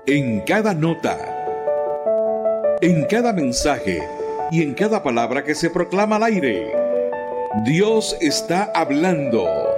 En cada nota, en cada mensaje y en cada palabra que se proclama al aire, Dios está hablando.